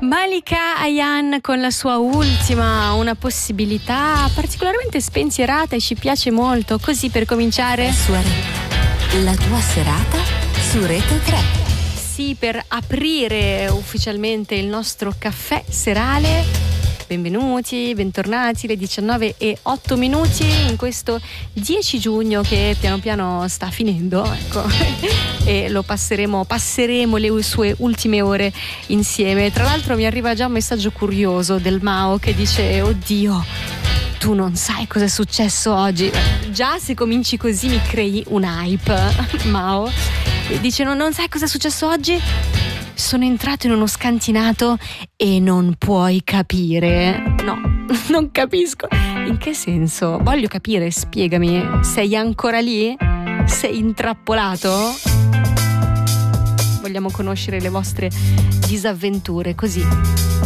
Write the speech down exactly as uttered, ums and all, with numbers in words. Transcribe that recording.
Malika Ayan con la sua ultima, una possibilità particolarmente spensierata e ci piace molto, così per cominciare su Rete, la tua serata su Rete tre. Sì, per aprire ufficialmente il nostro caffè serale. Benvenuti, bentornati, le diciannove e otto minuti in questo dieci giugno che piano piano sta finendo, ecco, e lo passeremo, passeremo le sue ultime ore insieme. Tra l'altro mi arriva già un messaggio curioso del Mao che dice: oddio, tu non sai cosa è successo oggi. Già se cominci così mi crei un hype, Mao. Dice: no, non sai cosa è successo oggi? Sono entrato in uno scantinato e non puoi capire. No, non capisco. In che senso? Voglio capire, spiegami. Sei ancora lì? Sei intrappolato? Vogliamo conoscere le vostre disavventure, così